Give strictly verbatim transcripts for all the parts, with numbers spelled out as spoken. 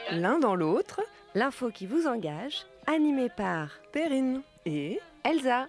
L'un dans l'autre, L'info qui vous engage, animée par Perrine et Elsa.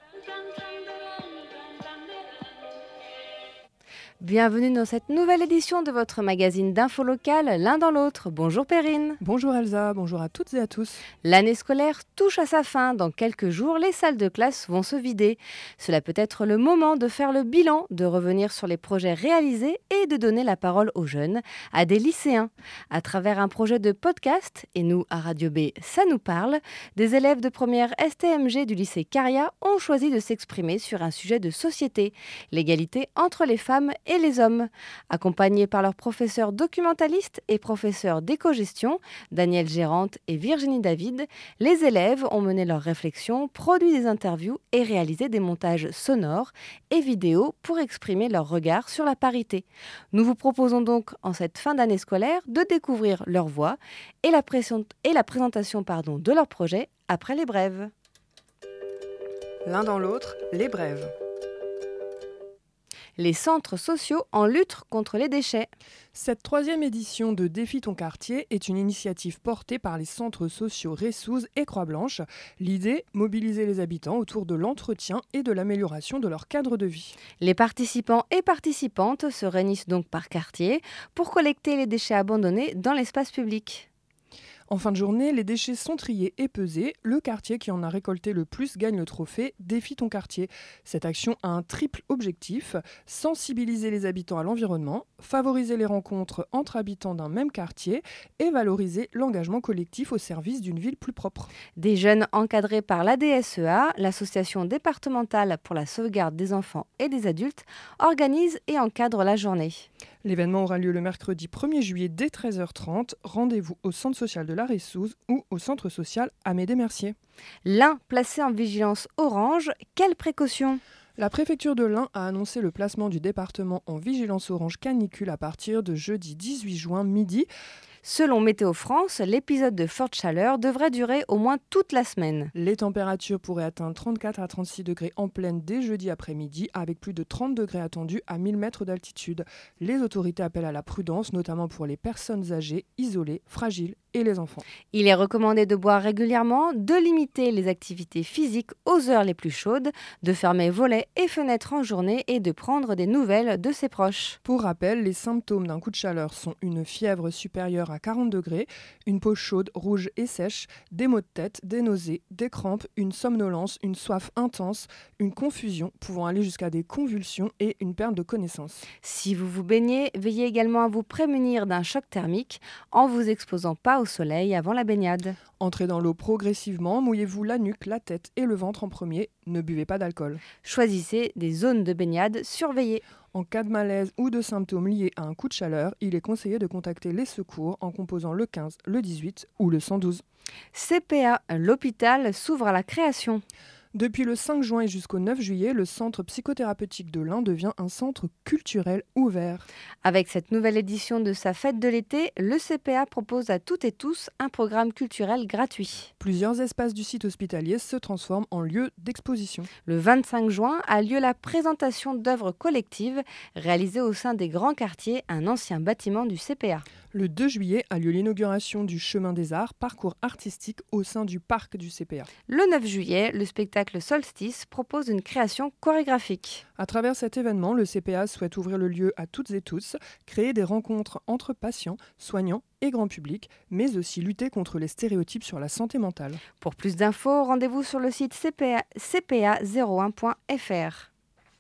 Bienvenue dans cette nouvelle édition de votre magazine d'info locale, L'un dans l'autre. Bonjour Perrine. bonjour Elsa, bonjour à toutes et à tous. L'année scolaire touche à sa fin. Dans quelques jours, les salles de classe vont se vider. Cela peut être le moment de faire le bilan, de revenir sur les projets réalisés et de donner la parole aux jeunes, à des lycéens. À travers un projet de podcast, et nous à Radio B, ça nous parle, des élèves de première S T M G du lycée Caria ont choisi de s'exprimer sur un sujet de société, l'égalité entre les femmes et les hommes. Accompagnés par leurs professeurs documentalistes et professeurs d'éco-gestion, Daniel Gérante et Virginie David, les élèves ont mené leurs réflexions, produit des interviews et réalisé des montages sonores et vidéos pour exprimer leur regard sur la parité. Nous vous proposons donc, en cette fin d'année scolaire, de découvrir leur voix et la, pression- et la présentation pardon, de leur projet après les brèves. L'un dans l'autre, les brèves. Les centres sociaux en lutte contre les déchets. Cette troisième édition de Défi ton quartier est une initiative portée par les centres sociaux Ressouze et Croix-Blanche. L'idée, mobiliser les habitants autour de l'entretien et de l'amélioration de leur cadre de vie. Les participants et participantes se réunissent donc par quartier pour collecter les déchets abandonnés dans l'espace public. En fin de journée, les déchets sont triés et pesés. Le quartier qui en a récolté le plus gagne le trophée Défi ton quartier. Cette action a un triple objectif: sensibiliser les habitants à l'environnement, favoriser les rencontres entre habitants d'un même quartier et valoriser l'engagement collectif au service d'une ville plus propre. Des jeunes encadrés par l'A D S E A, l'association départementale pour la sauvegarde des enfants et des adultes, organisent et encadrent la journée. L'événement aura lieu le mercredi premier juillet dès treize heures trente. Rendez-vous au centre social de la Ressouze ou au centre social Amédée-Mercier. L'un placé en vigilance orange, quelles précautions ? La préfecture de l'Ain a annoncé le placement du département en vigilance orange canicule à partir de jeudi dix-huit juin midi. Selon Météo France, l'épisode de forte chaleur devrait durer au moins toute la semaine. Les températures pourraient atteindre trente-quatre à trente-six degrés en pleine dès jeudi après-midi, avec plus de trente degrés attendus à mille mètres d'altitude. Les autorités appellent à la prudence, notamment pour les personnes âgées, isolées, fragiles et les enfants. Il est recommandé de boire régulièrement, de limiter les activités physiques aux heures les plus chaudes, de fermer volets et fenêtres en journée et de prendre des nouvelles de ses proches. Pour rappel, les symptômes d'un coup de chaleur sont une fièvre supérieure à quarante degrés, une peau chaude, rouge et sèche, des maux de tête, des nausées, des crampes, une somnolence, une soif intense, une confusion pouvant aller jusqu'à des convulsions et une perte de connaissance. Si vous vous baignez, veillez également à vous prémunir d'un choc thermique en vous exposant pas au soleil avant la baignade. Entrez dans l'eau progressivement, mouillez-vous la nuque, la tête et le ventre en premier, ne buvez pas d'alcool. Choisissez des zones de baignade surveillées. En cas de malaise ou de symptômes liés à un coup de chaleur, il est conseillé de contacter les secours en composant le quinze, le dix-huit ou le cent douze. C P A, l'hôpital s'ouvre à la création. Depuis le cinq juin et jusqu'au neuf juillet, le centre psychothérapeutique de l'Ain devient un centre culturel ouvert. Avec cette nouvelle édition de sa fête de l'été, le C P A propose à toutes et tous un programme culturel gratuit. Plusieurs espaces du site hospitalier se transforment en lieu d'exposition. Le vingt-cinq juin a lieu la présentation d'œuvres collectives réalisées au sein des grands quartiers, un ancien bâtiment du C P A. Le deux juillet a lieu l'inauguration du Chemin des Arts, parcours artistique au sein du parc du C P A. Le neuf juillet, le spectacle Solstice propose une création chorégraphique. À travers cet événement, le C P A souhaite ouvrir le lieu à toutes et tous, créer des rencontres entre patients, soignants et grand public, mais aussi lutter contre les stéréotypes sur la santé mentale. Pour plus d'infos, rendez-vous sur le site c p a c p a zéro un point f r.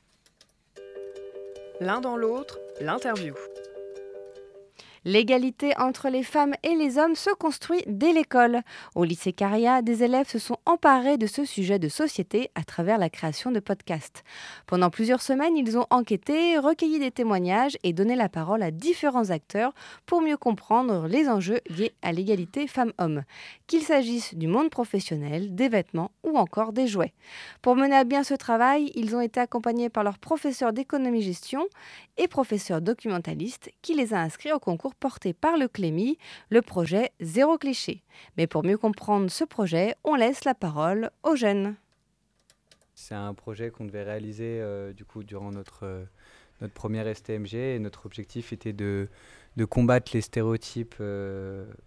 L'un dans l'autre, l'interview. L'égalité entre les femmes et les hommes se construit dès l'école. Au lycée Caria, des élèves se sont emparés de ce sujet de société à travers la création de podcasts. Pendant plusieurs semaines, ils ont enquêté, recueilli des témoignages et donné la parole à différents acteurs pour mieux comprendre les enjeux liés à l'égalité femmes-hommes, qu'il s'agisse du monde professionnel, des vêtements ou encore des jouets. Pour mener à bien ce travail, ils ont été accompagnés par leurs professeurs d'économie-gestion et professeurs documentalistes qui les a inscrits au concours porté par le Clémy, le projet Zéro Cliché. Mais pour mieux comprendre ce projet, on laisse la parole aux jeunes. C'est un projet qu'on devait réaliser euh, du coup, durant notre, euh, notre première S T M G. Et notre objectif était de, de combattre les stéréotypes euh,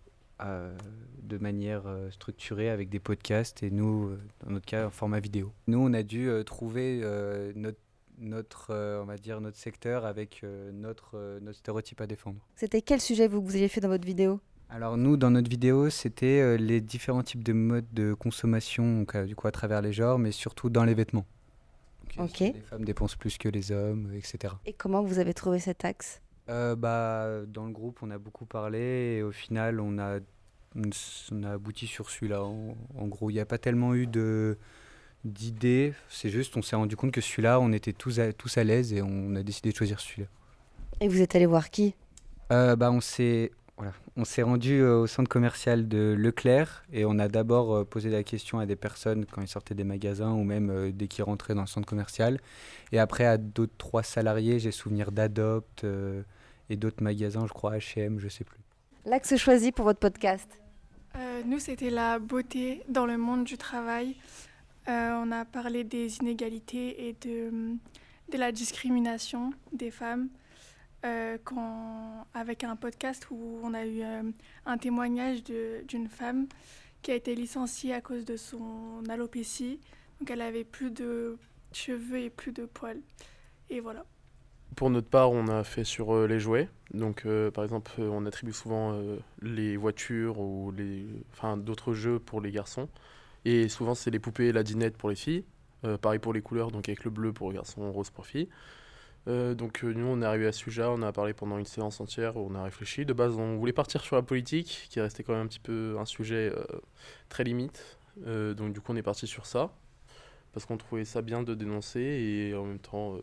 euh, de manière euh, structurée avec des podcasts et nous, euh, dans notre cas, en format vidéo. Nous, on a dû euh, trouver euh, notre, notre, euh, on va dire notre secteur avec euh, notre, euh, notre stéréotype à défendre. C'était quel sujet vous, que vous aviez fait dans votre vidéo? Alors nous, dans notre vidéo, c'était euh, les différents types de modes de consommation, donc, euh, du coup à travers les genres, mais surtout dans les vêtements. Donc, Ok. si les femmes dépensent plus que les hommes, et cetera. Et comment vous avez trouvé cet axe? Euh, bah, dans le groupe, on a beaucoup parlé et au final, on a, on s- on a abouti sur celui-là. En, en gros, il n'y a pas tellement eu de, d'idées, c'est juste on s'est rendu compte que celui-là, on était tous à, tous à l'aise et on a décidé de choisir celui-là. Et vous êtes allé voir qui? Euh, bah, on s'est voilà. On s'est rendu euh, au centre commercial de Leclerc et on a d'abord euh, posé la question à des personnes quand ils sortaient des magasins ou même euh, dès qu'ils rentraient dans le centre commercial. Et après à d'autres trois salariés, j'ai souvenir d'Adopt euh, et d'autres magasins, je crois H et M, je sais plus. L'axe choisi pour votre podcast? Euh, nous, c'était la beauté dans le monde du travail. Euh, on a parlé des inégalités et de, de la discrimination des femmes. Euh, quand, avec un podcast où on a eu euh, un témoignage de, d'une femme qui a été licenciée à cause de son alopécie. Donc elle avait plus de cheveux et plus de poils. Et voilà. Pour notre part, on a fait sur euh, les jouets. Donc, euh, par exemple, euh, on attribue souvent euh, les voitures ou les, enfin, d'autres jeux pour les garçons. Et souvent, c'est les poupées et la dinette pour les filles. Euh, pareil pour les couleurs, donc avec le bleu pour les garçons, rose pour filles. Euh, donc euh, nous on est arrivé à ce sujet, on a parlé pendant une séance entière, on a réfléchi. De base on voulait partir sur la politique, qui restait quand même un petit peu un sujet euh, très limite. Euh, donc du coup on est parti sur ça, parce qu'on trouvait ça bien de dénoncer et en même temps euh,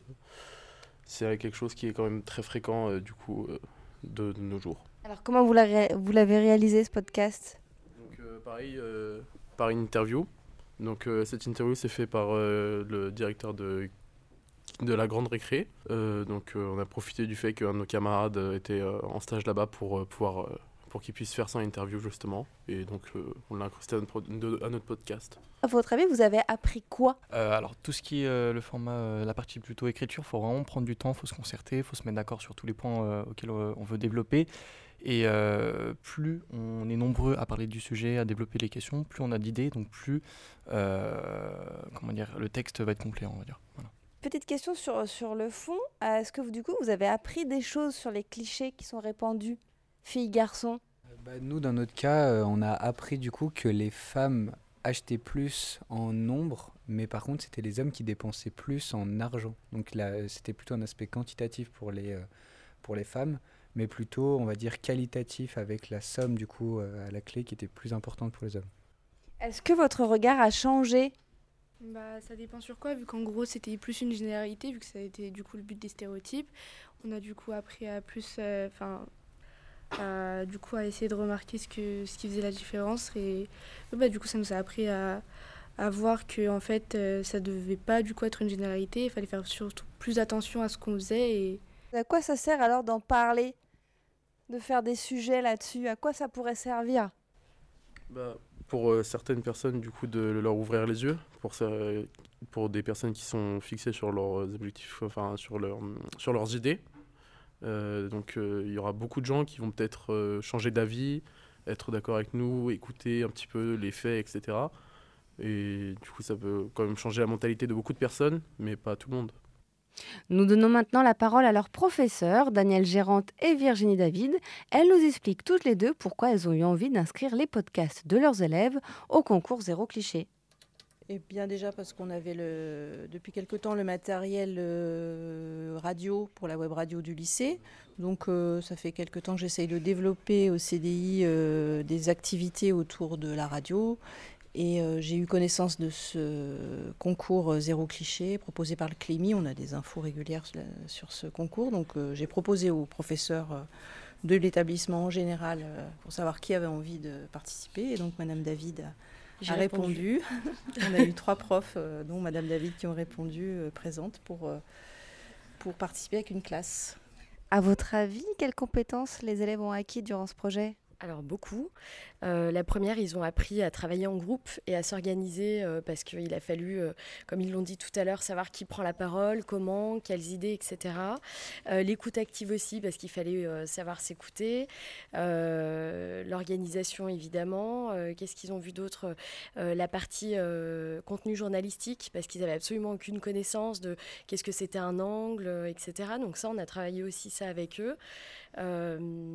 c'est quelque chose qui est quand même très fréquent euh, du coup euh, de, de nos jours. Alors comment vous l'avez, vous l'avez réalisé ce podcast? Donc euh, pareil, euh, par une interview. Donc euh, cette interview s'est faite par euh, le directeur de de la grande récré. Euh, donc euh, on a profité du fait qu'un de nos camarades euh, était euh, en stage là-bas pour euh, pouvoir euh, pour qu'il puisse faire son interview justement. Et donc euh, on l'a incrusté à notre, de- à notre podcast. À votre avis, vous avez appris quoi? Euh, alors tout ce qui est euh, le format, euh, la partie plutôt écriture, il faut vraiment prendre du temps, il faut se concerter, il faut se mettre d'accord sur tous les points euh, auxquels euh, on veut développer. Et euh, plus on est nombreux à parler du sujet, à développer les questions, plus on a d'idées, donc plus euh, comment dire, le texte va être complet, on va dire. Voilà. Petite question sur, sur le fond. Euh, Est-ce que vous, du coup, vous avez appris des choses sur les clichés qui sont répandus, filles-garçons? Bah, nous, dans notre cas, euh, on a appris du coup que les femmes achetaient plus en nombre, mais par contre, c'était les hommes qui dépensaient plus en argent. Donc là, c'était plutôt un aspect quantitatif pour les, euh, pour les femmes, mais plutôt, on va dire, qualitatif avec la somme du coup euh, à la clé qui était plus importante pour les hommes. Est-ce que votre regard a changé? Bah, ça dépend sur quoi, vu qu'en gros c'était plus une généralité, vu que ça a été du coup le but des stéréotypes. On a du coup appris à plus, enfin, à, du coup à essayer de remarquer ce, que, ce qui faisait la différence. Et bah, du coup ça nous a appris à, à voir que en fait euh, ça devait pas du coup être une généralité, il fallait faire surtout plus attention à ce qu'on faisait. Et... À quoi ça sert alors d'en parler, de faire des sujets là-dessus? À quoi ça pourrait servir? Bah, pour euh, certaines personnes, du coup, de leur ouvrir les yeux, pour, ça, pour des personnes qui sont fixées sur leurs objectifs, enfin, sur, leur, sur leurs idées. Euh, donc, euh, il y aura beaucoup de gens qui vont peut-être euh, changer d'avis, être d'accord avec nous, écouter un petit peu les faits, et cetera. Et du coup, ça peut quand même changer la mentalité de beaucoup de personnes, mais pas tout le monde. Nous donnons maintenant la parole à leurs professeurs, Danielle Gérante et Virginie David. Elles nous expliquent toutes les deux pourquoi elles ont eu envie d'inscrire les podcasts de leurs élèves au concours Zéro Cliché. Eh bien déjà parce qu'on avait le, depuis quelque temps le matériel euh, radio pour la web radio du lycée. Donc euh, ça fait quelque temps que j'essaye de développer au C D I euh, des activités autour de la radio. Et euh, j'ai eu connaissance de ce concours Zéro Cliché proposé par le C L I M I. On a des infos régulières sur, sur ce concours. Donc euh, j'ai proposé aux professeurs euh, de l'établissement en général euh, pour savoir qui avait envie de participer. Et donc Madame David a, a répondu. répondu. On a eu trois profs, euh, dont Madame David, qui ont répondu euh, présentes pour, euh, pour participer avec une classe. À votre avis, quelles compétences les élèves ont acquis durant ce projet? Alors beaucoup. Euh, la première, ils ont appris à travailler en groupe et à s'organiser euh, parce qu'il a fallu, euh, comme ils l'ont dit tout à l'heure, savoir qui prend la parole, comment, quelles idées, et cetera. Euh, l'écoute active aussi parce qu'il fallait euh, savoir s'écouter. Euh, l'organisation évidemment. Euh, qu'est-ce qu'ils ont vu d'autre ? Euh, La partie euh, contenu journalistique parce qu'ils n'avaient absolument aucune connaissance de qu'est-ce que c'était un angle, et cetera. Donc ça, on a travaillé aussi ça avec eux. Euh,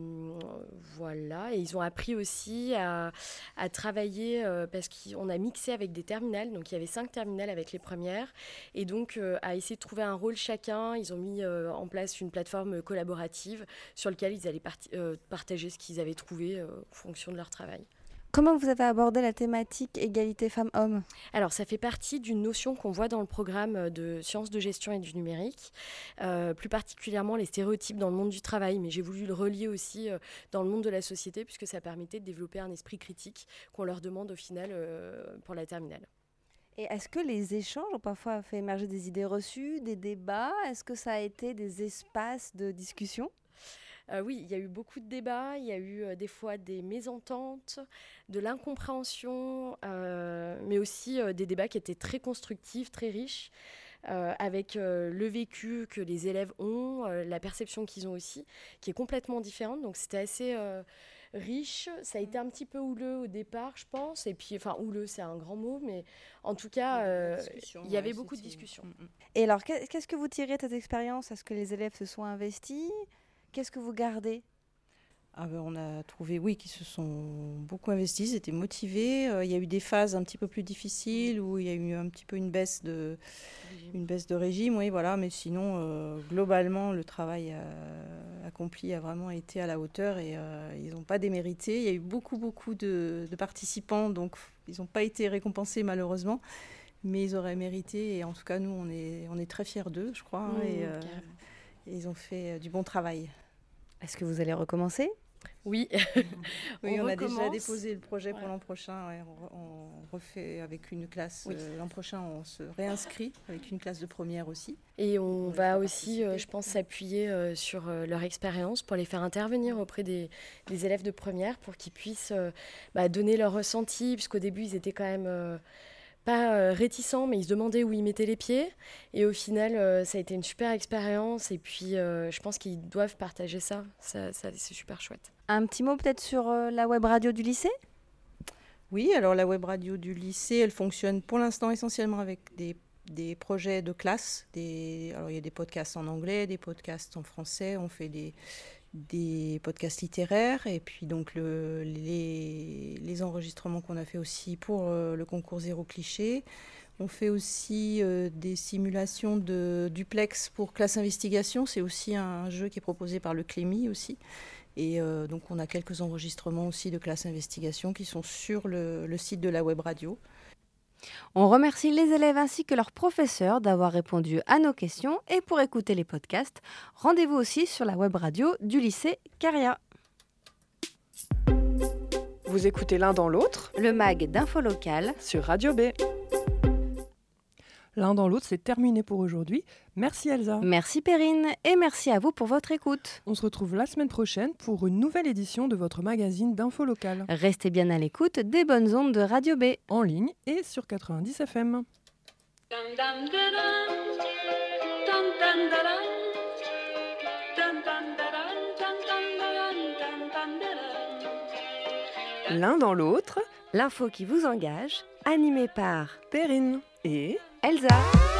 voilà, et ils ont appris aussi à, à travailler euh, parce qu'on a mixé avec des terminales, donc il y avait cinq terminales avec les premières, et donc euh, à essayer de trouver un rôle chacun. Ils ont mis euh, en place une plateforme collaborative sur laquelle ils allaient parti- euh, partager ce qu'ils avaient trouvé euh, en fonction de leur travail. Comment vous avez abordé la thématique égalité femmes-hommes ? Alors, ça fait partie d'une notion qu'on voit dans le programme de sciences de gestion et du numérique, euh, plus particulièrement les stéréotypes dans le monde du travail, mais j'ai voulu le relier aussi euh, dans le monde de la société, puisque ça permettait de développer un esprit critique qu'on leur demande au final euh, pour la terminale. Et est-ce que les échanges ont parfois fait émerger des idées reçues, des débats ? Est-ce que ça a été des espaces de discussion ? Euh, oui, il y a eu beaucoup de débats, il y a eu euh, des fois des mésententes, de l'incompréhension, euh, mais aussi euh, des débats qui étaient très constructifs, très riches, euh, avec euh, le vécu que les élèves ont, euh, la perception qu'ils ont aussi, qui est complètement différente. Donc c'était assez euh, riche. Ça a été un petit peu houleux au départ, je pense. Et puis, enfin, houleux, c'est un grand mot, mais en tout cas, euh, il y avait ouais, beaucoup de c'était- discussions. Mm, mm. Et alors, qu'est- qu'est-ce que vous tirez de cette expérience ? Est-ce que les élèves se sont investis ? Qu'est-ce que vous gardez ? Ah ben, on a trouvé, oui, qu'ils se sont beaucoup investis, ils étaient motivés. Euh, il y a eu des phases un petit peu plus difficiles où il y a eu un petit peu une baisse de, une baisse de régime, oui, voilà. Mais sinon, euh, globalement, le travail euh, accompli a vraiment été à la hauteur et euh, ils n'ont pas démérité. Il y a eu beaucoup, beaucoup de, de participants, donc ils n'ont pas été récompensés malheureusement, mais ils auraient mérité. Et en tout cas, nous, on est, on est très fiers d'eux, je crois, hein, Mmh, et, euh, carrément. et ils ont fait euh, du bon travail. Est-ce que vous allez recommencer ? Oui, Oui, on, a déjà recommence. déposé le projet pour Ouais. l'an prochain. Ouais, on, re- on refait avec une classe. Oui. euh, l'an prochain, on se réinscrit avec une classe de première aussi. Et on Ouais, va pour aussi, euh, participer. je pense, s'appuyer euh, sur euh, leur expérience pour les faire intervenir auprès des, des élèves de première pour qu'ils puissent euh, bah, donner leur ressenti, puisqu'au début, ils étaient quand même euh, pas euh, réticents, mais ils se demandaient où ils mettaient les pieds. Et au final, euh, ça a été une super expérience. Et puis, euh, je pense qu'ils doivent partager ça. Ça, ça c'est super chouette. Un petit mot peut-être sur euh, la web radio du lycée ? Oui, alors la web radio du lycée, elle fonctionne pour l'instant essentiellement avec des, des projets de classe. Des, alors il y a des podcasts en anglais, des podcasts en français. On fait des, des podcasts littéraires et puis donc le, les, les enregistrements qu'on a fait aussi pour euh, le concours Zéro Cliché. On fait aussi euh, des simulations de duplex pour classe investigation. C'est aussi un jeu qui est proposé par le Clémy aussi. Et euh, donc on a quelques enregistrements aussi de classe investigation qui sont sur le, le site de la web radio. On remercie les élèves ainsi que leurs professeurs d'avoir répondu à nos questions. Et pour écouter les podcasts, rendez-vous aussi sur la web radio du lycée Caria. Vous écoutez l'un dans l'autre Le mag d'info locale. sur Radio B. L'un dans l'autre, c'est terminé pour aujourd'hui. Merci Elsa. Merci Perrine et merci à vous pour votre écoute. On se retrouve la semaine prochaine pour une nouvelle édition de votre magazine d'info locale, Restez bien à l'écoute des bonnes ondes de Radio B. en ligne et sur quatre-vingt-dix F M. L'un dans l'autre, L'info qui vous engage, animée par Perrine et Elsa.